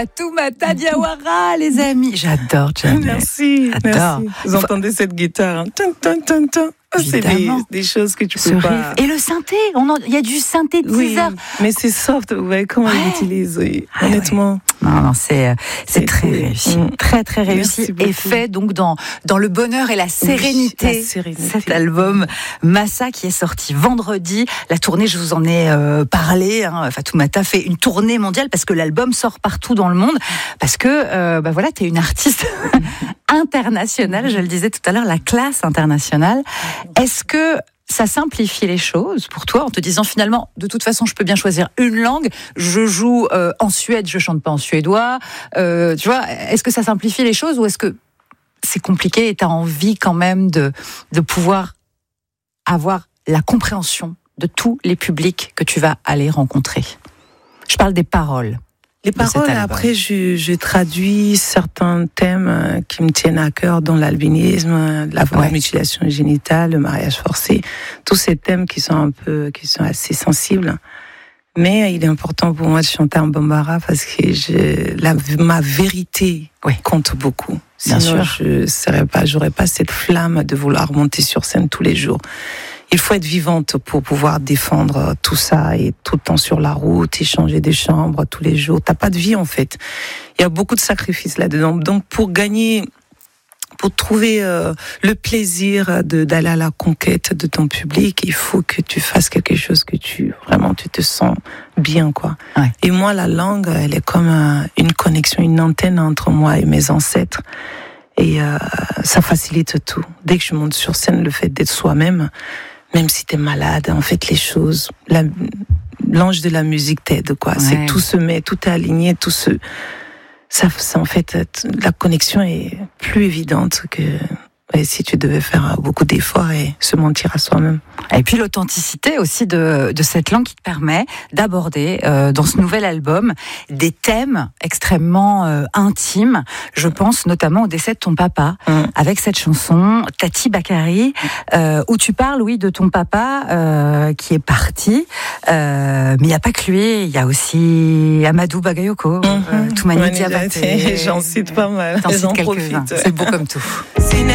Fatoumata Diawara, les amis. J'adore, Jamel. Merci. Vous entendez cette guitare, hein. Tum, tum, tum, tum. C'est des choses que tu peux pas... Et le synthé, il y a du synthétiseur. Oui, mais c'est soft, vous voyez comment on l'utilise, oui. Honnêtement. Non, c'est très réussi. Très, très réussi. Et fait donc dans le bonheur et la sérénité. Cet album Massa qui est sorti vendredi. La tournée, je vous en ai parlé. Fatoumata fait une tournée mondiale parce que l'album sort partout dans le monde. Parce que, voilà, t'es une artiste internationale. Je le disais tout à l'heure, la classe internationale. Est-ce que ça simplifie les choses pour toi en te disant finalement, de toute façon, je peux bien choisir une langue. Je joue en Suède, je chante pas en suédois. Tu vois, est-ce que ça simplifie les choses ou est-ce que c'est compliqué et tu as envie quand même de pouvoir avoir la compréhension de tous les publics que tu vas aller rencontrer? Je parle des paroles. Les paroles, après, je traduis certains thèmes qui me tiennent à cœur, dont l'albinisme, la mutilation génitale, le mariage forcé, tous ces thèmes qui sont assez sensibles. Mais il est important pour moi de chanter en bambara parce que ma vérité compte beaucoup. Sinon, j'aurais pas cette flamme de vouloir monter sur scène tous les jours. Il faut être vivante pour pouvoir défendre tout ça et tout le temps sur la route et changer de chambre tous les jours. T'as pas de vie en fait. Il y a beaucoup de sacrifices là-dedans. Donc pour trouver le plaisir d'aller à la conquête de ton public, il faut que tu fasses quelque chose que tu te sens bien, quoi. Ouais. Et moi, la langue, elle est comme une connexion, une antenne entre moi et mes ancêtres. Et ça facilite tout. Dès que je monte sur scène, le fait d'être soi-même, même si t'es malade, en fait, les choses, l'ange de la musique t'aide, quoi. Ouais. C'est tout se met, tout est aligné, ça, en fait, la connexion est plus évidente que si tu devais faire beaucoup d'efforts et se mentir à soi-même. Et puis l'authenticité aussi de cette langue qui te permet d'aborder dans ce nouvel album des thèmes extrêmement intimes. Je pense notamment au décès de ton papa avec cette chanson Tati Bakari où tu parles, oui, de ton papa qui est parti. Mais il n'y a pas que lui, il y a aussi Amadou Bagayoko, Toumani Diabaté. J'en cite pas mal. T'en cites quelques-uns. C'est beau comme tout.